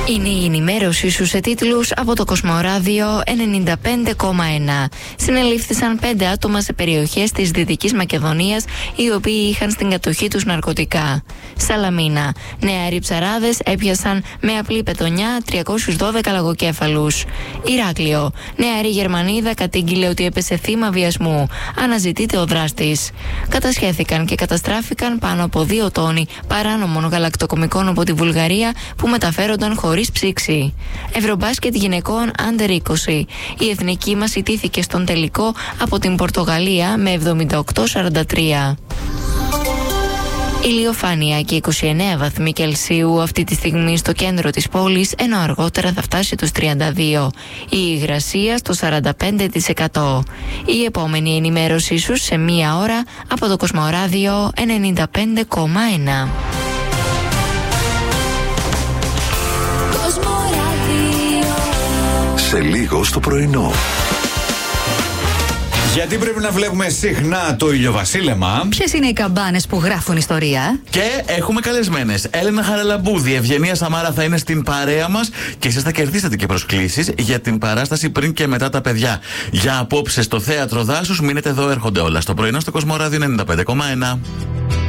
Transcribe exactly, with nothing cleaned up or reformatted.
Είναι η ενημέρωση σου σε τίτλους από το Κοσμοράδιο ενενήντα πέντε κόμμα ένα. Συνελήφθησαν πέντε άτομα σε περιοχές της Δυτικής Μακεδονίας, οι οποίοι είχαν στην κατοχή τους ναρκωτικά. Σαλαμίνα. Νεαροί ψαράδες έπιασαν με απλή πετονιά τριακόσιους δώδεκα λαγοκέφαλους. Ηράκλειο. Νεαρή Γερμανίδα κατήγγειλε ότι έπεσε θύμα βιασμού. Αναζητείται ο δράστης. Κατασχέθηκαν και καταστράφηκαν πάνω από δύο τόνοι παράνομων γαλακτοκομικών από τη Βουλγαρία που μεταφέρονταν χωρίς ψήξη. Ευρωμπάσκετ γυναικών άντερ είκοσι. Η εθνική μας ιτήθηκε στον τελικό από την Πορτογαλία με εβδομήντα οκτώ σαράντα τρία. Ηλιοφάνεια και είκοσι εννέα βαθμοί Κελσίου αυτή τη στιγμή στο κέντρο της πόλης, ενώ αργότερα θα φτάσει τους τριάντα δύο. Η υγρασία στο σαράντα πέντε τοις εκατό. Η επόμενη ενημέρωσή σου σε μία ώρα από το Κοσμοράδιο ενενήντα πέντε κόμμα ένα. Σε λίγο στο πρωινό. Γιατί πρέπει να βλέπουμε συχνά το ηλιοβασίλεμα? Ποιες είναι οι καμπάνες που γράφουν ιστορία? Και έχουμε καλεσμένες. Έλενα Χαραλαμπούδη, Ευγενία Σαμάρα θα είναι στην παρέα μας και εσείς θα κερδίσετε και προσκλήσεις για την παράσταση πριν και μετά τα παιδιά. Για απόψε στο Θέατρο Δάσους, μείνετε εδώ, έρχονται όλα. Στο πρωινό στο Κοσμοράδιο ενενήντα πέντε κόμμα ένα.